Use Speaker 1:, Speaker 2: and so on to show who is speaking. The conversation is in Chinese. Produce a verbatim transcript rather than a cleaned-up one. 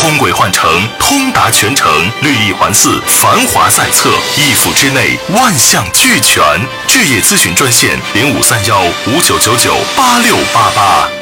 Speaker 1: 空轨换乘，通达全城，绿意环伺，繁华在侧，一府之内，万象俱全。置业咨询专线零五三幺五九九九八六八八。